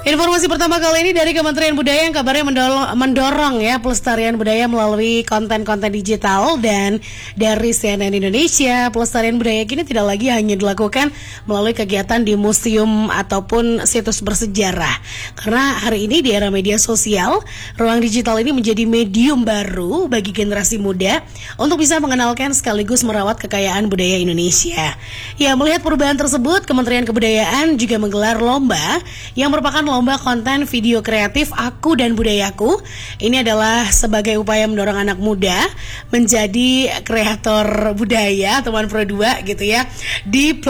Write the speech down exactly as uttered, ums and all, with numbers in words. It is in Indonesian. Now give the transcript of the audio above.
Informasi pertama kali ini dari Kementerian Budaya yang kabarnya mendorong, mendorong ya pelestarian budaya melalui konten-konten digital. Dan dari C N N Indonesia, pelestarian budaya kini tidak lagi hanya dilakukan melalui kegiatan di museum ataupun situs bersejarah. Karena hari ini di era media sosial, ruang digital ini menjadi medium baru bagi generasi muda untuk bisa mengenalkan sekaligus merawat kekayaan budaya Indonesia. Ya, melihat perubahan tersebut, Kementerian Kebudayaan juga menggelar lomba yang merupakan lomba konten video kreatif Aku dan Budayaku. Ini adalah sebagai upaya mendorong anak muda menjadi kreator budaya, teman pro dua gitu ya, di